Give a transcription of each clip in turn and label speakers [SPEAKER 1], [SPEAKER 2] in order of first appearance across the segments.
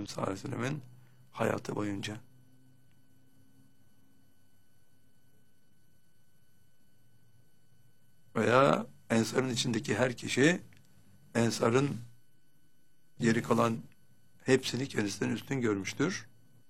[SPEAKER 1] Efendimiz sallallahu aleyhi ve sellemin hayatı boyunca. Veya Ensar'ın içindeki her kişi Ensar'ın geri kalan hepsini kendisinden üstün görmüştür.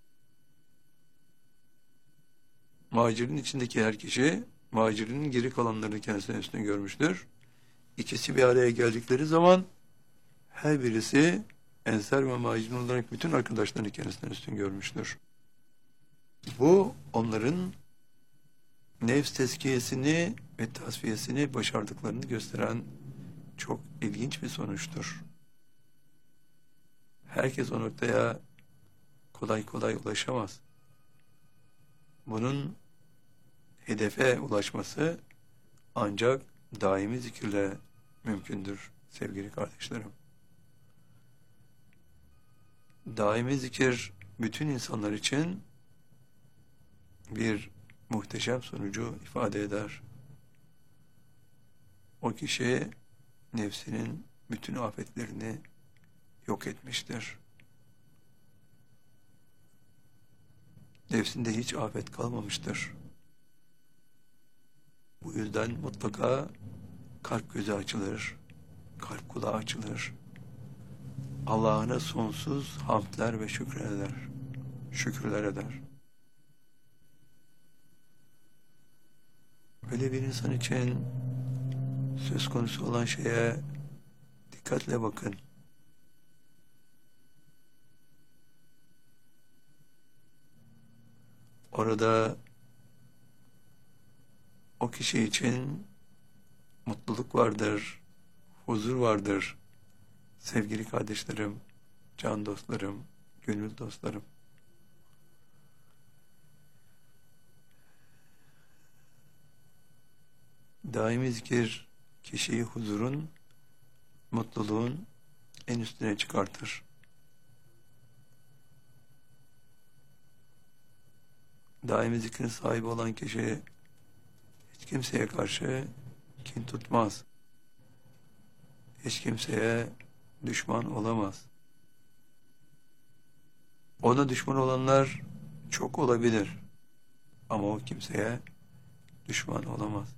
[SPEAKER 1] Muhacirin içindeki her kişi muhacirinin geri kalanlarını kendisinden üstün görmüştür. İkisi bir araya geldikleri zaman her birisi Ensar ve Muhacirin olarak bütün arkadaşlarını kendisinden üstün görmüştür. Bu onların nefs tezkiyesini ve tasfiyesini başardıklarını gösteren çok ilginç bir sonuçtur. Herkes o noktaya kolay kolay ulaşamaz. Bunun hedefe ulaşması ancak daimi zikirle mümkündür sevgili kardeşlerim. Daimi zikir bütün insanlar için bir muhteşem sonucu ifade eder. O kişi nefsinin bütün afetlerini yok etmiştir. Nefsinde hiç afet kalmamıştır. Bu yüzden mutlaka kalp gözü açılır, kalp kulağı açılır. Allah'ına sonsuz hamdler ve şükürler eder. Böyle bir insan için söz konusu olan şeye dikkatle bakın. Orada o kişi için mutluluk vardır, huzur vardır. Sevgili kardeşlerim, can dostlarım, gönül dostlarım. Daimi zikir kişiyi huzurun, mutluluğun en üstüne çıkartır. Daimi zikrin sahibi olan kişi hiç kimseye karşı kin tutmaz. Hiç kimseye düşman olamaz. Ona düşman olanlar çok olabilir. Ama o kimseye düşman olamaz.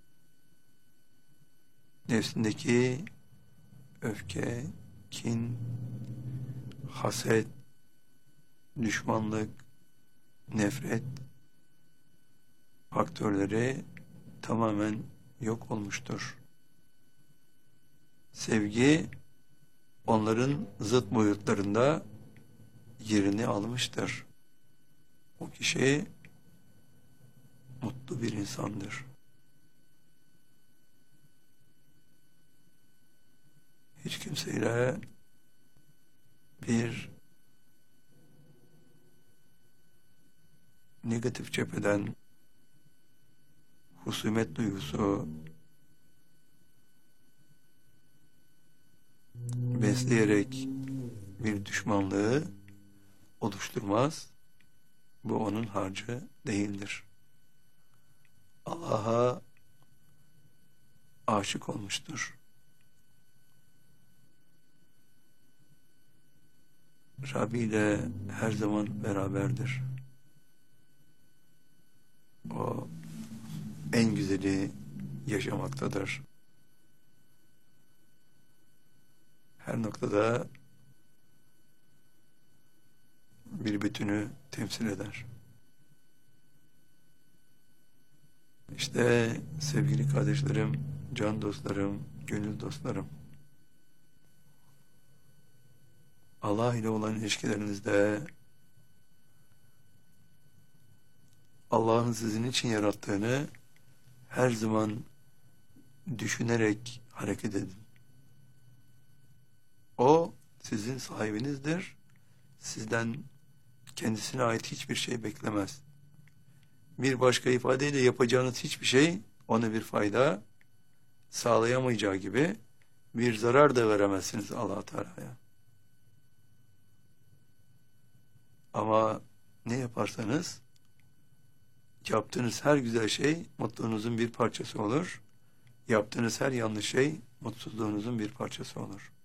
[SPEAKER 1] Nefsindeki öfke, kin, haset, düşmanlık, nefret faktörleri tamamen yok olmuştur. Sevgi onların zıt boyutlarında yerini almıştır. O kişi mutlu bir insandır. Hiç kimseyle bir negatif cepheden husumet duygusu besleyerek bir düşmanlığı oluşturmaz. Bu onun harcı değildir. Allah'a aşık olmuştur. Rabbi ile her zaman beraberdir. O en güzeli yaşamaktadır. Her noktada bir bütünü temsil eder. İşte sevgili kardeşlerim, can dostlarım, gönül dostlarım, Allah ile olan ilişkilerinizde Allah'ın sizin için yarattığını her zaman düşünerek hareket edin. O sizin sahibinizdir. Sizden kendisine ait hiçbir şey beklemez. Bir başka ifadeyle yapacağınız hiçbir şey ona bir fayda sağlayamayacağı gibi bir zarar da veremezsiniz Allah Teala'ya. Ama ne yaparsanız yaptığınız her güzel şey mutluluğunuzun bir parçası olur. Yaptığınız her yanlış şey mutsuzluğunuzun bir parçası olur.